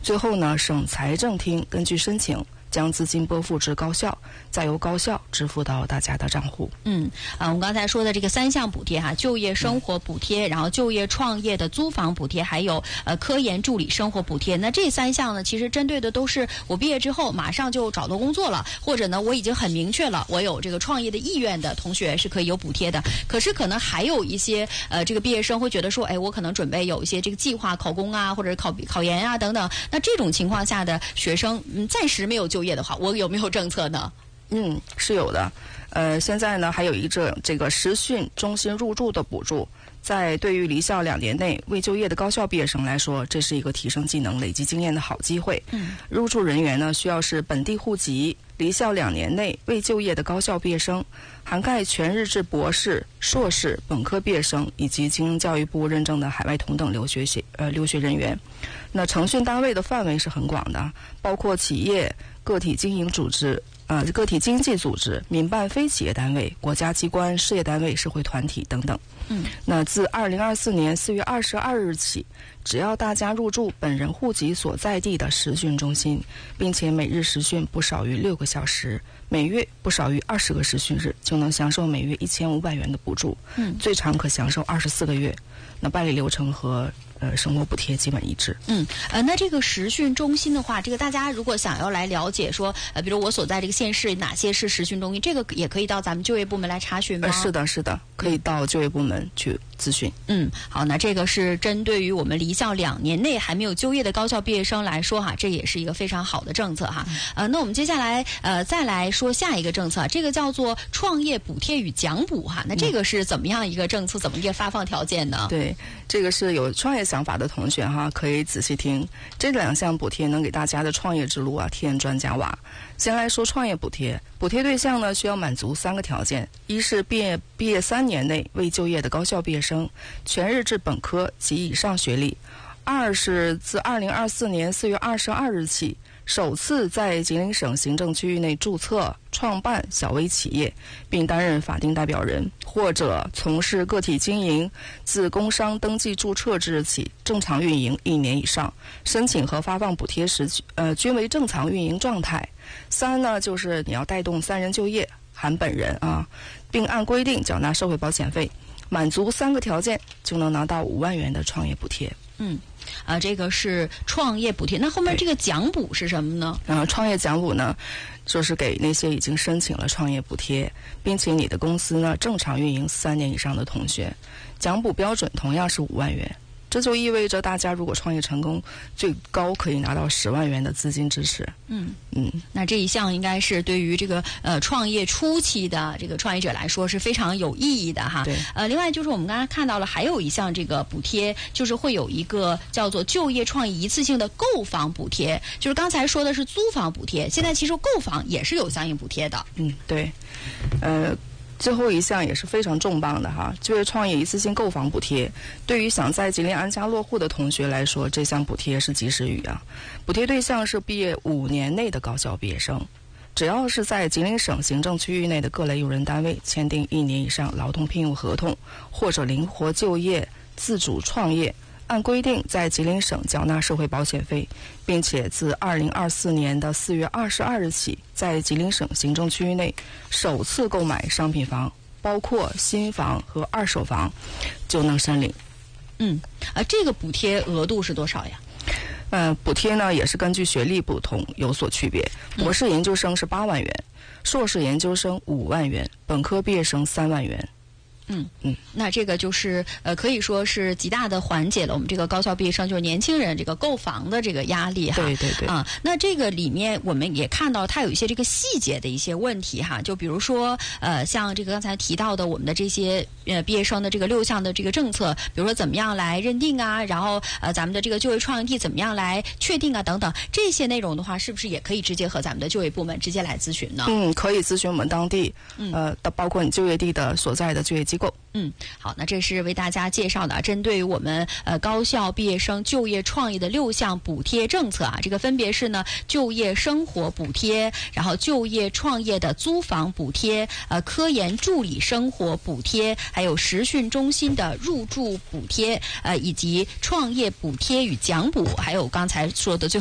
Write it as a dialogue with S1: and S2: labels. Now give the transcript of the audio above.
S1: 最后呢，省财政厅根据申请将资金拨付至高校，再由高校支付到大家的账户。
S2: 我们刚才说的这个3项补贴哈，就业生活补贴，然后就业创业的租房补贴，还有科研助理生活补贴。那这3项呢，其实针对的都是我毕业之后马上就找到工作了，或者呢我已经很明确了我有这个创业的意愿的同学是可以有补贴的。可是可能还有一些这个毕业生会觉得说，我可能准备有一些这个计划考公啊，或者考研啊等等。那这种情况下的学生，暂时没有就业的话，我有没有政策呢？
S1: 是有的。现在呢还有这个实训中心入驻的补助，在对于离校2年内未就业的高校毕业生来说，这是一个提升技能、累积经验的好机会。入驻人员呢需要是本地户籍、离校2年内未就业的高校毕业生，涵盖全日制博士、硕士、本科毕业生以及经教育部认证的海外同等留学人员。那承训单位的范围是很广的，包括企业、个体经营组织、个体经济组织、民办非企业单位、国家机关、事业单位、社会团体等等。那自2024年4月22日起，只要大家入驻本人户籍所在地的实训中心，并且每日实训不少于6个小时，每月不少于20个实训日，就能享受每月1500元的补助。最长可享受24个月。那办理流程和生活补贴基本一致。
S2: 那这个实训中心的话，这个大家如果想要来了解说，比如我所在这个县市哪些是实训中心，这个也可以到咱们就业部门来查询吗？
S1: 是的，可以到就业部门去咨询。
S2: 好，那这个是针对于我们离校2年内还没有就业的高校毕业生来说哈，这也是一个非常好的政策哈。那我们接下来再来说下一个政策，这个叫做创业补贴与奖补哈。那这个是怎么样一个政策，怎么一个发放条件呢？
S1: 对，这个是有创业想法的同学哈，可以仔细听。这2项补贴能给大家的创业之路添砖加瓦。先来说创业补贴，补贴对象呢需要满足3个条件：一是毕业3年内未就业的高校毕业生，全日制本科及以上学历；二是自2024年4月22日起，首次在吉林省行政区域内注册创办小微企业，并担任法定代表人，或者从事个体经营，自工商登记注册之日起正常运营1年以上，申请和发放补贴时均为正常运营状态。3呢，就是你要带动3人就业，含本人并按规定缴纳社会保险费，满足3个条件就能拿到5万元的创业补贴。
S2: 这个是创业补贴。那后面这个奖补是什么呢？
S1: 创业奖补呢，就是给那些已经申请了创业补贴，并且你的公司呢正常运营3年以上的同学，奖补标准同样是5万元。这就意味着大家如果创业成功，最高可以拿到10万元的资金支持。
S2: 那这一项应该是对于这个创业初期的这个创业者来说是非常有意义的哈。
S1: 对。
S2: 另外就是我们刚才看到了，还有一项这个补贴，就是会有一个叫做就业创意一次性的购房补贴，就是刚才说的是租房补贴，现在其实购房也是有相应补贴的。
S1: 对。最后一项也是非常重磅的哈，就业创业一次性购房补贴。对于想在吉林安家落户的同学来说，这项补贴是及时雨啊。补贴对象是毕业5年内的高校毕业生，只要是在吉林省行政区域内的各类用人单位签订1年以上劳动聘用合同，或者灵活就业、自主创业，按规定在吉林省缴纳社会保险费，并且自2024年的4月22日起，在吉林省行政区域内首次购买商品房，包括新房和二手房，就能申领。
S2: 这个补贴额度是多少呀？
S1: 补贴呢也是根据学历不同有所区别。博士研究生是8万元，硕士研究生5万元，本科毕业生3万元。
S2: 那这个就是可以说是极大的缓解了我们这个高校毕业生就是年轻人这个购房的这个压力哈。
S1: 对
S2: 那这个里面我们也看到它有一些这个细节的一些问题哈，就比如说像这个刚才提到的我们的这些毕业生的这个6项的这个政策，比如说怎么样来认定啊，然后咱们的这个就业创业地怎么样来确定啊等等，这些内容的话是不是也可以直接和咱们的就业部门直接来咨询呢？
S1: 可以咨询我们当地包括你就业地的所在的就业机构。
S2: 好，那这是为大家介绍的针对于我们高校毕业生就业创业的6项补贴政策啊，这个分别是呢就业生活补贴，然后就业创业的租房补贴，科研助理生活补贴，还有实训中心的入驻补贴，以及创业补贴与奖补，还有刚才说的最后